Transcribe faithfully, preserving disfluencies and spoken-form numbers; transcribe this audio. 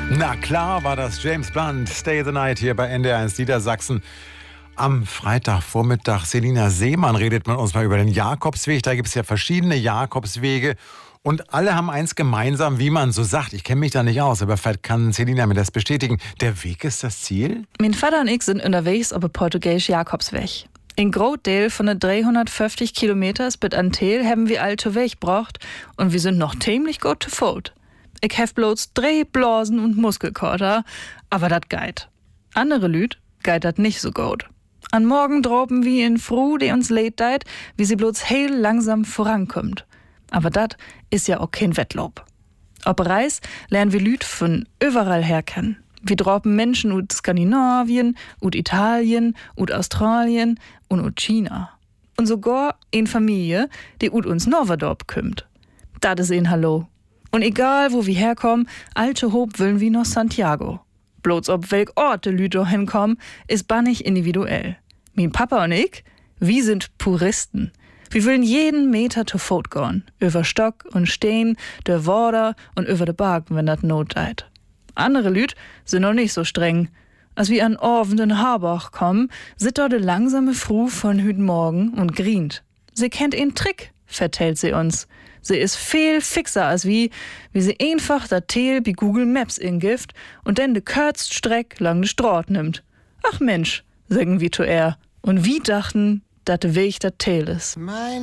Na klar war das James Blunt, Stay the Night hier bei N D R eins Niedersachsen. Am Freitagvormittag, Selina Seemann redet mit uns mal über den Jakobsweg. Da gibt es ja verschiedene Jakobswege und alle haben eins gemeinsam, wie man so sagt. Ich kenne mich da nicht aus, aber vielleicht kann Selina mir das bestätigen. Der Weg ist das Ziel? Mein Vater und ich sind unterwegs auf dem portugiesischen Jakobsweg. In Grootdeel von den dreihundertfünfzig Kilometer bis an Teel haben wir alte Weg gebracht und wir sind noch ziemlich gut zu Fuß. Ich hab bloß Drehblasen und Muskelkater, aber dat geit. Andere Lüd geit dat nicht so gut. An Morgen droben wir in Fru, die uns leid deit, wie sie bloß heel langsam vorankommt. Aber dat is ja auch kein Wettlob. Ob Reis lernen wir Lüd von überall her kennen. Wir droben Menschen ut Skandinavien, ut Italien, ut Australien und ut China. Und sogar in Familie, die ut uns Novadorp kümmt. Dat is ein Hallo. Und egal, wo wir herkommen, alte Hob willen wir nach Santiago. Bloß ob welk Ort de Lüd hinkommen, ist bannig individuell. Mein Papa und ich, wir sind Puristen. Wir willen jeden Meter zu Fuß gehen. Über Stock und Stein, der Wader und über de Bark, wenn dat Not deit. Andere Lüd sind noch nicht so streng. Als wir an Orven den Harbach kommen, sit dort de langsame Fru von hüt Morgen und grient. Sie kennt einen Trick, vertellt sie uns. Sie ist viel fixer als wie, wie sie einfach dat Teel bei Google Maps ingift und dann de kürzt Streck lang de Straat nimmt. Ach Mensch, sagen wir zu er. Und wie dachten, dat de Weg dat Teel is. Mein